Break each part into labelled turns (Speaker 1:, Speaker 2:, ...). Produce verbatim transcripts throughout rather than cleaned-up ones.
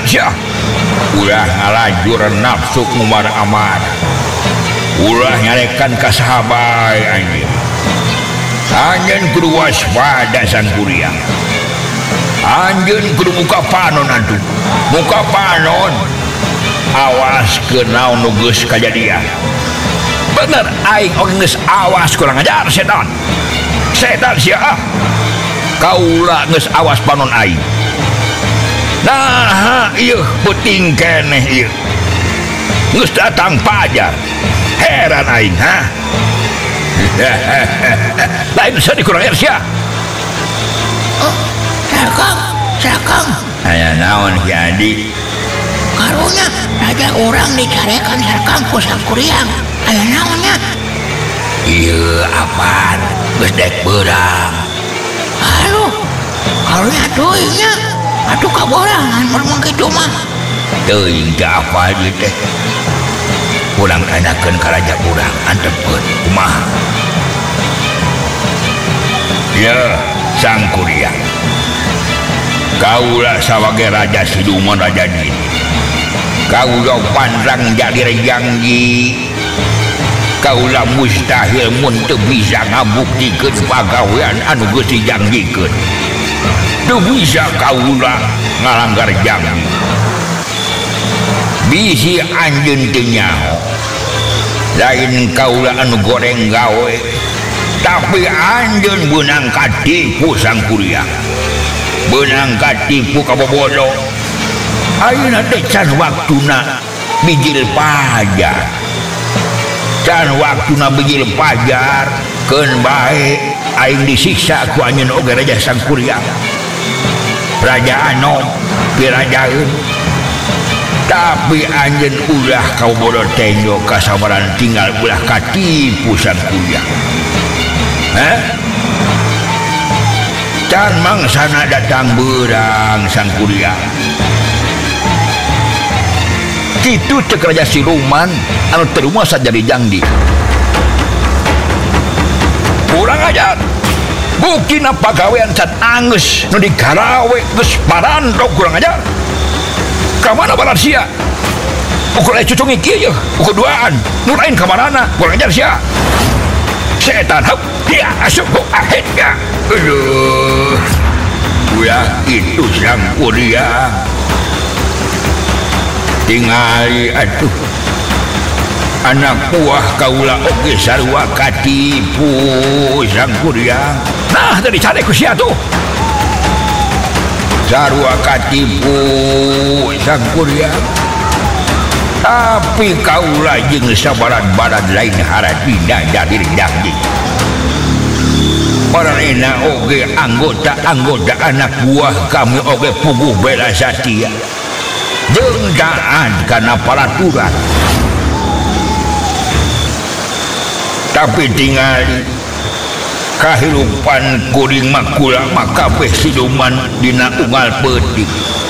Speaker 1: syah ulah ngalajur nafsu kumar amar ulah nyarekan ka sahabat anjeun anjeun kudu waspada sangkuriang anjeun kudu muka panon atuh muka panon awas ke naon nu geus kajadian bener aing oge geus awas kurang ajar setan setan sia kaula geus awas panon aing nah ieu peuting keneh ieu geus datang pajar heran aing ha lain sedih kurang ajar sia
Speaker 2: oh sakang sakang
Speaker 1: aya naon jadi
Speaker 2: karunya raja orang dicarekan sakang ku sangkuriang aya naonnya
Speaker 1: ieu apaan geus dek beurang
Speaker 2: aduh karunya teuingnya atuh kaborangan mun kitu mah
Speaker 1: teuing teh apa ieu teh urang enakeun ka raja urang antepkeun kumaha ya sangkuriang kaula sabagai raja siluman raja jin kaula pandang jadi janji kaula mustahil mun teu bisa ngabuktikeun pagawean anu geus dijanjikeun teu bisa kaula ngalanggar janji bisi anjeun teu nyaho lain kaula anu goreng gawe tapi anjeun beunang katipu sangkuriang beunang katipu kabobodo ayeuna teh can waktuna bijil pajar can waktuna bijil pajar keun bae aing disiksa ku anjeun oge raja sangkuriang raja anom pirajaeun tapi anjeun ulah kabobodo tenjo kasabaran tinggal ulah katipu sangkuriang heh can mangsana datang beurang sangkuriang kitu cek raja siluman anu terima saja di jangdi kurang ajar buktina pagawean can angeus nu digarawe geus parandog kurang ajar ka mana barat sia ukur aya cucungi kieu ukur duaan nu lain ka manana kurang ajar sia setan heup dia asup ku ahetnya aduh ulah itu sangkuriang tingali atuh anak buah kaula oge sarua katipu sangkuriang nah tadi cari ku sia tuh sarua katipu sangkuriang tapi kaula jeung sabaran-baran lain haradina jadi janji paranena oge anggota-anggota anak buah kami oge puguh bela satia jeung taat kana paraturan tapi tingali kahirupan kuring makula makabeh siluman dina unggal peuting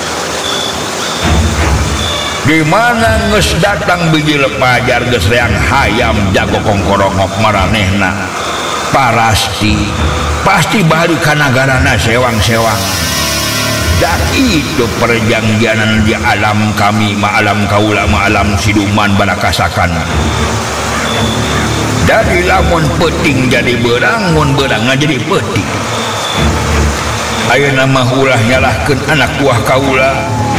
Speaker 1: di mana geus datang bijil pajar geus reang hayam jago kongkorongop maranehna parasti pasti balik ka nagarana sewang-sewang dan itu perjanjian di alam kami ma alam kaula ma alam siluman balakasakan dari lamun peuting jadi beurang mun beurang jadi peuting ayeuna mah ulah nyalahkeun anak buah kaula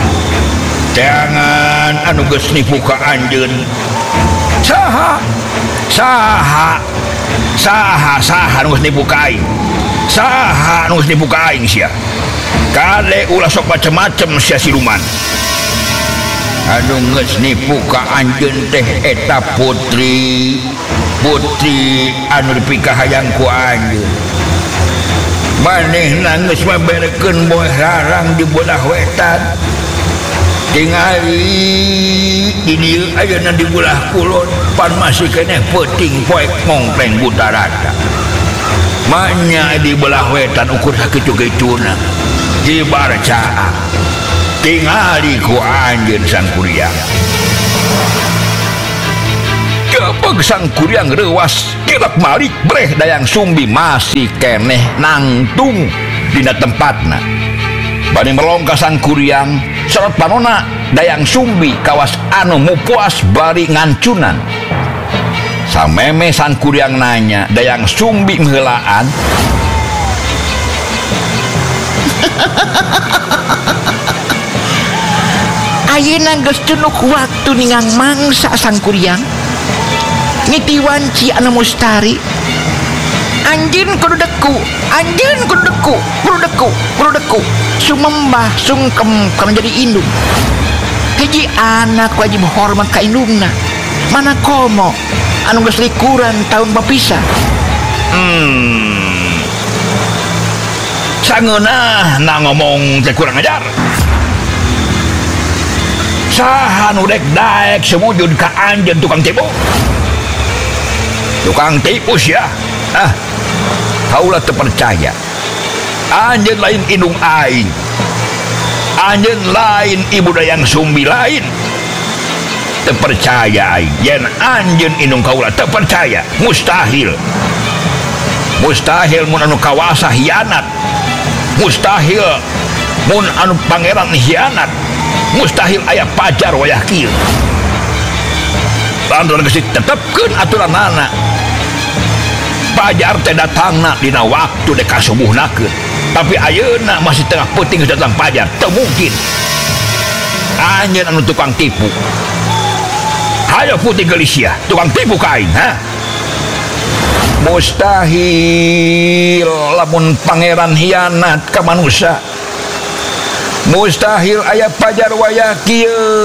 Speaker 1: jangan anu geus nipu ka anjeun saha saha saha saha anu geus nipu ka aing saha anu geus nipu ka aing sia kale ulah sok macem-macem sia siluman anu geus nipu ka anjeun teh eta putri putri anu dipikah hayang ku anjeun manehna geus maberekeun boe rarang di belah wetan tingali di dieu ayeuna di belah kulon pan masih keneh peuting poek mongkleng buta rata manya di belah wetan ukur sakitu-kituna jibar caang tingali ku anjeun sangkuriang kepeg sangkuriang reuwas kilak malik breh dayang sumbi masih keneh nangtung dina tempatna bani melong ka sangkuriang sorot panona dayang Sumbi kawas anu mupuas bari ngancunan sameme sangkuriang nanya dayang Sumbi meulaan
Speaker 2: ayeuna geus tunuk waktu ningang mangsa sangkuriang ngitiwanci anu mustari anjeun kudu deku anjeun kudu deku kudu deku kudu deku sumembah sungkem kana jadi indung hiji anak wajib hormat ka indungna mana komo anu geus likuran tahun bapisah
Speaker 1: hmm sangeunah na ngomong teh kurang ajar saha nu dek daek semujud ka anjeun tukang tipu tukang tipu sia ah kaulah terpercaya anjeun lain indung aing anjeun lain ibu dayang Sumbi lain terpercaya aing yen anjeun indung kaulah terpercaya mustahil mustahil mun anu kawasa hianat mustahil mun anu pangeran hianat mustahil aya pajar wayah kieu lantaran geus ditetepkeun aturanana pajar teh datangna dina waktu dek kasubuhnakeun tapi ayeuna masih tengah peuting geus datang pajar teu mungkin anjeun anu tukang tipu hayo putih geulis sia tukang tipu ka aing ha mustahil lamun pangeran hianat ka manusia mustahil aya pajar wayah kieu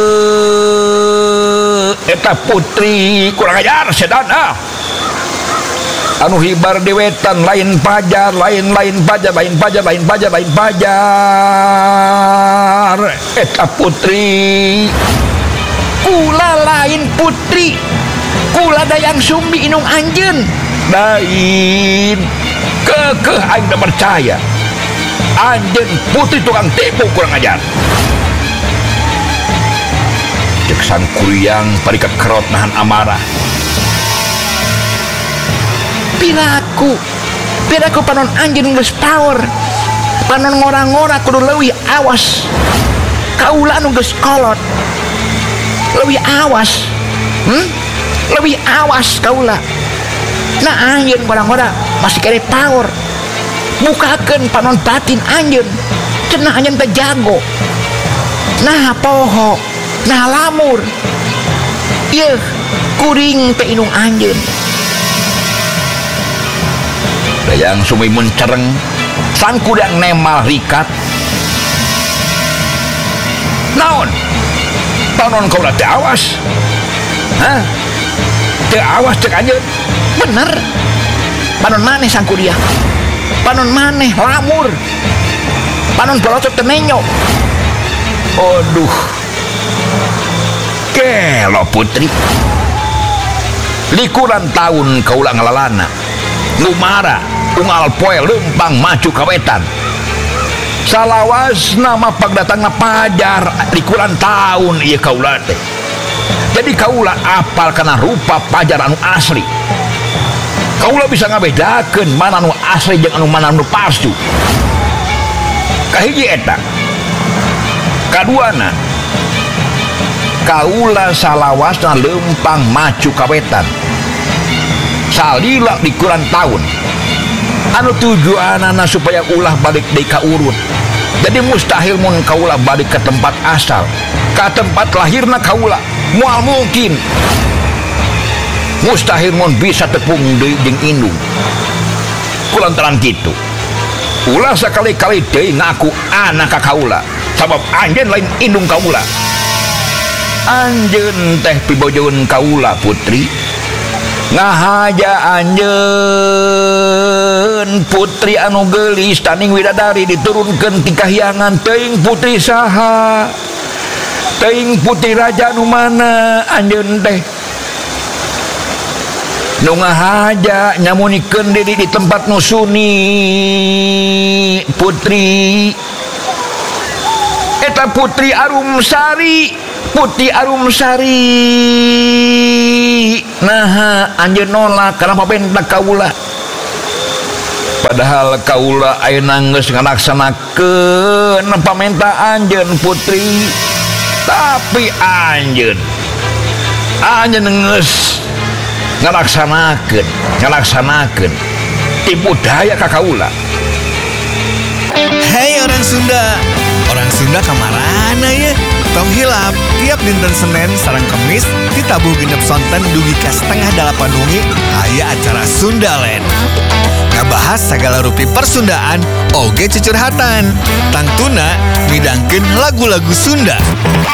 Speaker 1: eta putri kurang ajar sedan ah anu hibar di wetan lain pajar lain lain pajar lain pajar lain pajar lain pajar eta putri kula lain putri kula dayang Sumbi inung anjeun lain kekeh aing teu percaya anjeun putri tukang tipu kurang ajar cek sangkuriang parika kerot nahan amarah piraku piraku panon anjeun geus power panon ngora-ngora kudu leuwih awas kaula anu geus kolot leuwih awas hmm? leuwih awas kaula nah anjeun ngora-ngora masih kere power bukakeun panon batin anjeun cenah anjeun teh jago nah poho nah lamur ieu kuring teh inung anjeun dayang Sumbi mun cereng sangkuriang nemal rikat naon panon kaula teh awas hah teu awas cek anjeun bener panon maneh sangkuriang panon maneh lamur panon pelocot teu menyo aduh kelo putri likuran tahun kaula ngalalana ngumara unggal poe leumpang maju ka wetan salawasna mah pagdatangna pajar likuran tahun ieu kaula teh jadi kaula apal kana rupa pajar anu asli kaula bisa ngabedakeun mana anu asli jeung anu mana anu palsu kahiji eta kaduana kaula salawasna leumpang maju ka wetan salila likuran tahun anu tujuanana supaya ulah balik deui ka urut jadi mustahil mun kaula balik ke tempat asal ka tempat lahirna kaula moal mungkin mustahil mun bisa tepung deui jeung indung kulantaran kitu ulah sakali-kali deui ngaku anak ka kaula sabab anjeun lain indung kaula anjeun teh pibojoeun kaula putri ngahaja anjeun putri anu geulis taning widadari diturunkeun ti kahyangan teuing putri saha teuing putri raja nu mana anjeun teh nu ngahaja nyamunikeun diri di tempat nu suni putri eta putri Arumsari putri Arumsari nah anjeun nolak karena pabentak kaula padahal kaula ayeuna geus ngalaksanakeun pamenta anjeun putri tapi anjeun anjeun geus ngalaksanakeun ngalaksanakeun tipu daya ka kaula.
Speaker 3: Hei orang Sunda, orang Sunda kamarana ya. Tong hilap tiap dinten Senin sareng Kemis ditabuh genep sonten dugi ka setengah dalapan wengi aya acara Sundaland. Ngabahas sagala rupi persundaan oge cucurhatan. Tangtuna midangkeun lagu-lagu Sunda.